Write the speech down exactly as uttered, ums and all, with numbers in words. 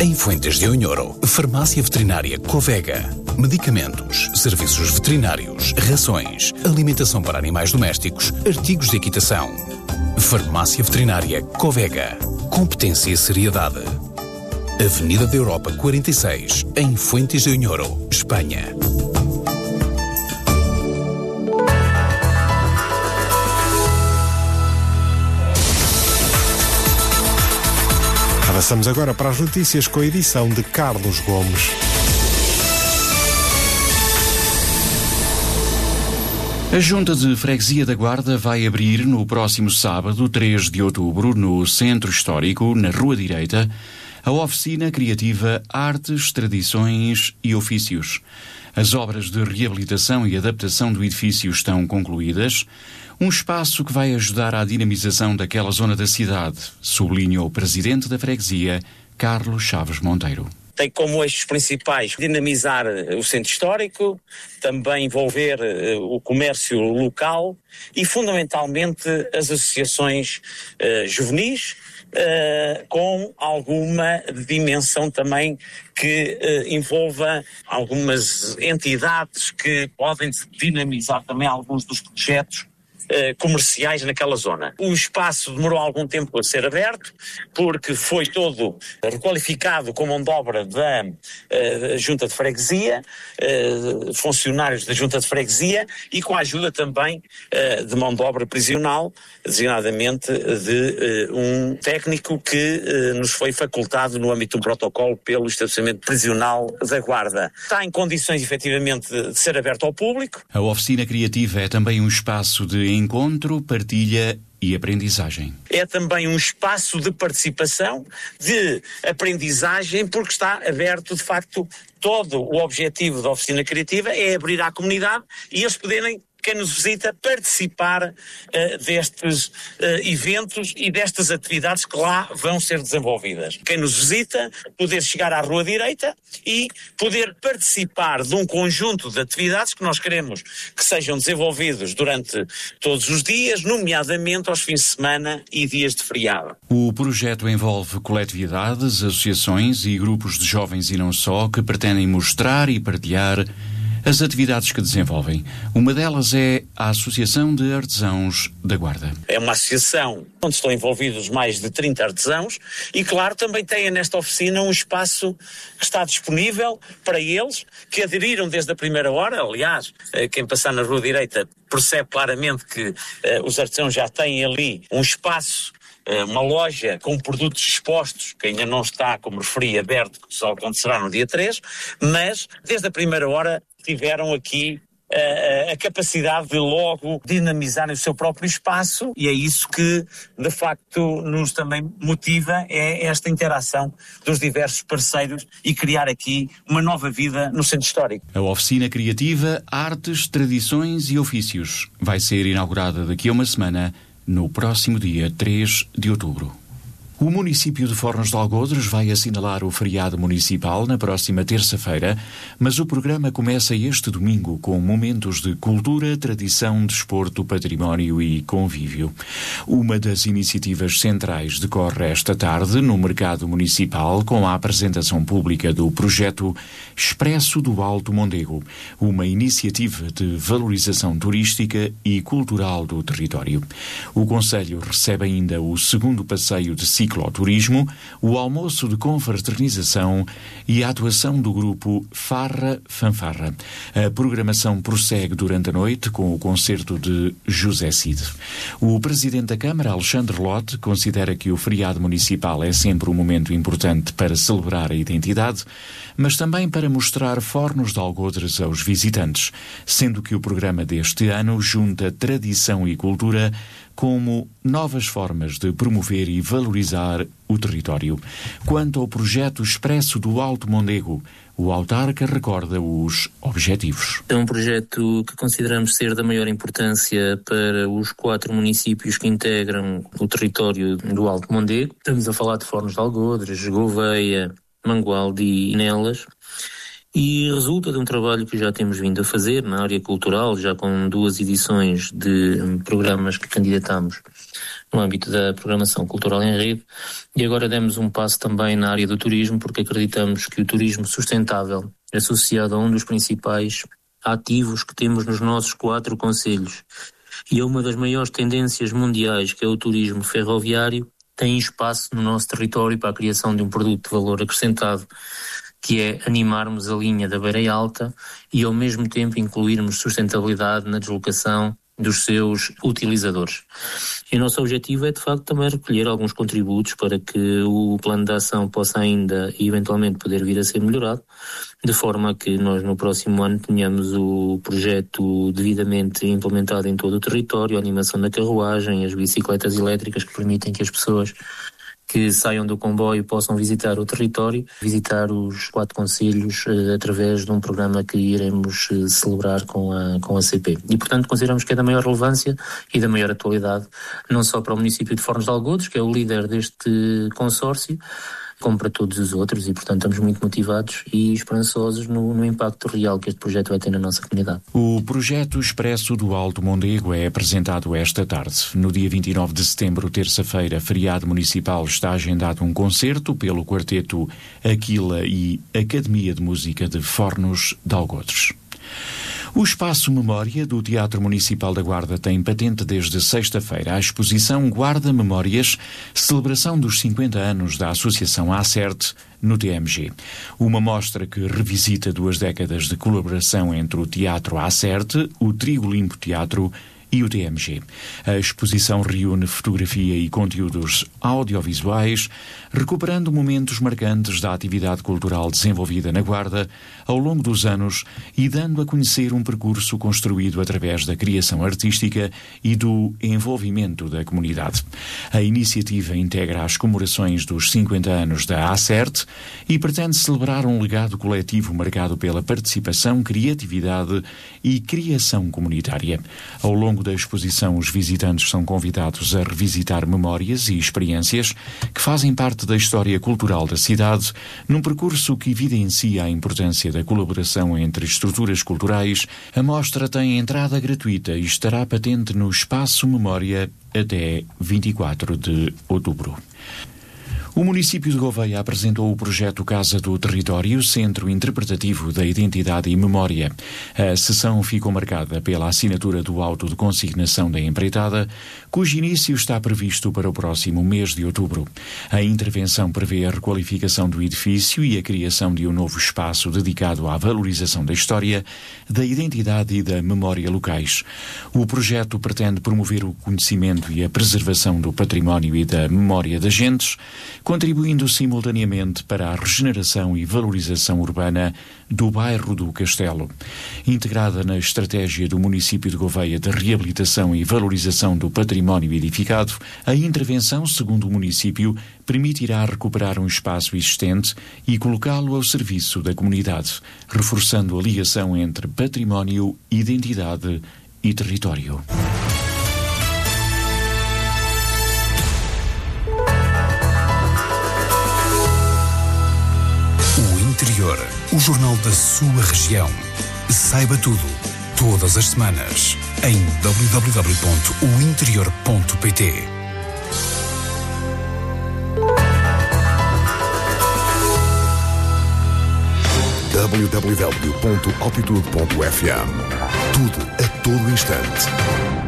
Em Fuentes de Onhoro, Farmácia Veterinária Covega. Medicamentos, serviços veterinários, rações, alimentação para animais domésticos, artigos de equitação. Farmácia Veterinária Covega. Competência e seriedade. Avenida da Europa quarenta e seis, em Fuentes de Onhoro, Espanha. Avançamos agora para as notícias com a edição de Carlos Gomes. A Junta de Freguesia da Guarda vai abrir no próximo sábado, três de outubro, no Centro Histórico, na Rua Direita, a oficina criativa Artes, Tradições e Ofícios. As obras de reabilitação e adaptação do edifício estão concluídas. Um espaço que vai ajudar à dinamização daquela zona da cidade, sublinhou o presidente da freguesia, Carlos Chaves Monteiro. Tem como eixos principais dinamizar o centro histórico, também envolver uh, o comércio local e, fundamentalmente, as associações uh, juvenis, uh, com alguma dimensão também que uh, envolva algumas entidades que podem dinamizar também alguns dos projetos comerciais naquela zona. O espaço demorou algum tempo a ser aberto, porque foi todo requalificado com mão de obra da uh, Junta de Freguesia, uh, funcionários da Junta de Freguesia e com a ajuda também uh, de mão de obra prisional, designadamente de uh, um técnico que uh, nos foi facultado no âmbito de um protocolo pelo estabelecimento prisional da Guarda. Está em condições, efetivamente, de ser aberto ao público. A oficina criativa é também um espaço de encontro, partilha e aprendizagem. É também um espaço de participação, de aprendizagem, porque está aberto, de facto, todo o objetivo da oficina criativa é abrir à comunidade e eles poderem, quem nos visita, participar uh, destes uh, eventos e destas atividades que lá vão ser desenvolvidas. Quem nos visita, poder chegar à Rua Direita e poder participar de um conjunto de atividades que nós queremos que sejam desenvolvidos durante todos os dias, nomeadamente aos fins de semana e dias de feriado. O projeto envolve coletividades, associações e grupos de jovens e não só, que pretendem mostrar e partilhar as atividades que desenvolvem. Uma delas é a Associação de Artesãos da Guarda. É uma associação onde estão envolvidos mais de trinta artesãos e, claro, também têm nesta oficina um espaço que está disponível para eles, que aderiram desde a primeira hora. Aliás, quem passar na Rua Direita percebe claramente que uh, os artesãos já têm ali um espaço, uma loja com produtos expostos, que ainda não está, como referi, aberto, que só acontecerá no dia três, mas desde a primeira hora tiveram aqui a, a capacidade de logo dinamizarem o seu próprio espaço e é isso que, de facto, nos também motiva, é esta interação dos diversos parceiros e criar aqui uma nova vida no centro histórico. A oficina criativa Artes, Tradições e Ofícios vai ser inaugurada daqui a uma semana, no próximo dia três de outubro. O município de Fornos de Algodres vai assinalar o feriado municipal na próxima terça-feira, mas o programa começa este domingo com momentos de cultura, tradição, desporto, património e convívio. Uma das iniciativas centrais decorre esta tarde no mercado municipal com a apresentação pública do projeto Expresso do Alto Mondego, uma iniciativa de valorização turística e cultural do território. O concelho recebe ainda o segundo passeio de cicloturismo, o almoço de confraternização e a atuação do grupo Farra Fanfarra. A programação prossegue durante a noite com o concerto de José Cid. O presidente da Câmara, Alexandre Lote, considera que o feriado municipal é sempre um momento importante para celebrar a identidade, mas também para mostrar Fornos de Algodres aos visitantes, sendo que o programa deste ano junta tradição e cultura como novas formas de promover e valorizar o território. Quanto ao projeto Expresso do Alto Mondego, o autarca recorda os objetivos. É um projeto que consideramos ser da maior importância para os quatro municípios que integram o território do Alto Mondego. Estamos a falar de Fornos de Algodres, Gouveia, Mangualde e Nelas. E resulta de um trabalho que já temos vindo a fazer na área cultural, já com duas edições de programas que candidatamos no âmbito da programação cultural em rede, e agora demos um passo também na área do turismo, porque acreditamos que o turismo sustentável, associado a um dos principais ativos que temos nos nossos quatro concelhos, e a uma das maiores tendências mundiais, que é o turismo ferroviário, tem espaço no nosso território para a criação de um produto de valor acrescentado, que é animarmos a linha da Beira Alta e ao mesmo tempo incluirmos sustentabilidade na deslocação dos seus utilizadores. E o nosso objetivo é de facto também recolher alguns contributos para que o plano de ação possa ainda e eventualmente poder vir a ser melhorado, de forma que nós no próximo ano tenhamos o projeto devidamente implementado em todo o território, a animação da carruagem, as bicicletas elétricas que permitem que as pessoas que saiam do comboio possam visitar o território, visitar os quatro concelhos eh, através de um programa que iremos eh, celebrar com a, com a C P. E, portanto, consideramos que é da maior relevância e da maior atualidade, não só para o município de Fornos de Algodos, que é o líder deste consórcio, como para todos os outros, e portanto estamos muito motivados e esperançosos no, no impacto real que este projeto vai ter na nossa comunidade. O projeto Expresso do Alto Mondego é apresentado esta tarde. No dia vinte e nove de setembro, terça-feira, feriado municipal, está agendado um concerto pelo quarteto Aquila e Academia de Música de Fornos de Algodos. O Espaço Memória do Teatro Municipal da Guarda tem patente desde sexta-feira a exposição Guarda Memórias, celebração dos cinquenta anos da Associação ACERT no T M G. Uma mostra que revisita duas décadas de colaboração entre o Teatro ACERT, o Trigo Limpo Teatro e o T M G. A exposição reúne fotografia e conteúdos audiovisuais, recuperando momentos marcantes da atividade cultural desenvolvida na Guarda ao longo dos anos e dando a conhecer um percurso construído através da criação artística e do envolvimento da comunidade. A iniciativa integra as comemorações dos cinquenta anos da ACERT e pretende celebrar um legado coletivo marcado pela participação, criatividade e criação comunitária. Ao longo da exposição, os visitantes são convidados a revisitar memórias e experiências que fazem parte da história cultural da cidade, num percurso que evidencia a importância da colaboração entre estruturas culturais. A mostra tem entrada gratuita e estará patente no Espaço Memória até vinte e quatro de outubro. O município de Gouveia apresentou o projeto Casa do Território, Centro Interpretativo da Identidade e Memória. A sessão ficou marcada pela assinatura do auto de consignação da empreitada, cujo início está previsto para o próximo mês de outubro. A intervenção prevê a requalificação do edifício e a criação de um novo espaço dedicado à valorização da história, da identidade e da memória locais. O projeto pretende promover o conhecimento e a preservação do património e da memória das gentes, contribuindo simultaneamente para a regeneração e valorização urbana do bairro do Castelo. Integrada na estratégia do município de Gouveia de reabilitação e valorização do património edificado, a intervenção, segundo o município, permitirá recuperar um espaço existente e colocá-lo ao serviço da comunidade, reforçando a ligação entre património, identidade e território. Interior, o jornal da sua região. Saiba tudo, todas as semanas, em w w w ponto o interior ponto p t. w w w ponto altitude ponto f m. Tudo a todo instante.